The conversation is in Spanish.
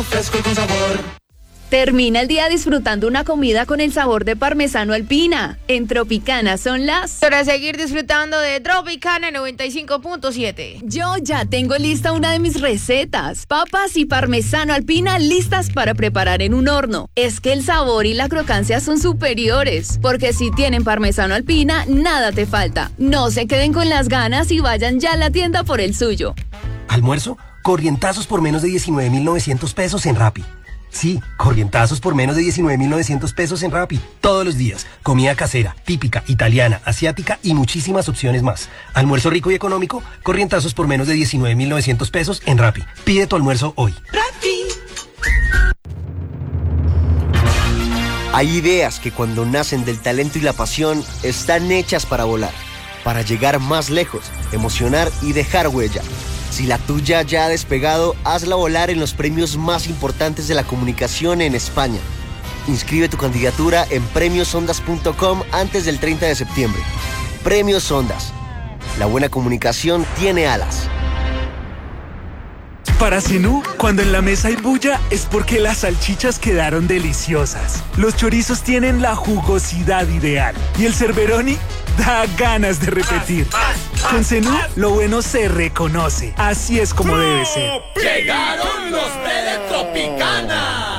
Fresco con sabor. Termina el día disfrutando una comida con el sabor de parmesano Alpina. En Tropicana son las... Para seguir disfrutando de Tropicana 95.7. Yo ya tengo lista una de mis recetas. Papas y parmesano Alpina listas para preparar en un horno. Es que el sabor y la crocancia son superiores. Porque si tienen parmesano Alpina, nada te falta. No se queden con las ganas y vayan ya a la tienda por el suyo. ¿Almuerzo? Corrientazos por menos de 19.900 pesos en Rappi. Sí, corrientazos por menos de 19.900 pesos en Rappi. Todos los días. Comida casera, típica, italiana, asiática y muchísimas opciones más. Almuerzo rico y económico, corrientazos por menos de 19.900 pesos en Rappi. Pide tu almuerzo hoy. Rappi. Hay ideas que cuando nacen del talento y la pasión están hechas para volar, para llegar más lejos, emocionar y dejar huella. Si la tuya ya ha despegado, hazla volar en los premios más importantes de la comunicación en España. Inscribe tu candidatura en premiosondas.com antes del 30 de septiembre. Premios Ondas. La buena comunicación tiene alas. Para Zenú, cuando en la mesa hay bulla, es porque las salchichas quedaron deliciosas. Los chorizos tienen la jugosidad ideal. Y el Cerberoni da ganas de repetir. Con Zenú, lo bueno se reconoce. Así es como debe ser. ¡Llegaron los de Tropicana!